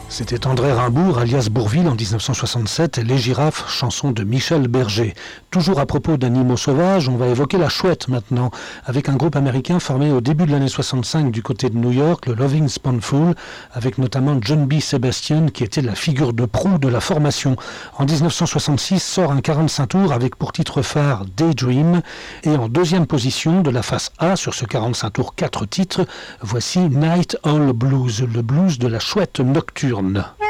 C'était André Rimbourg, alias Bourvil, en 1967, et Les Girafes, chanson de Michel Berger. Toujours à propos d'animaux sauvages, on va évoquer la chouette maintenant, avec un groupe américain formé au début de l'année 65 du côté de New York, le Loving Spoonful, avec notamment John B. Sebastian, qui était la figure de proue de la formation. En 1966 sort un 45 tours avec pour titre phare Daydream, et en deuxième position de la face A sur ce 45 tours 4 titres, voici Night Owl Blues, le blues de la chouette nocturne.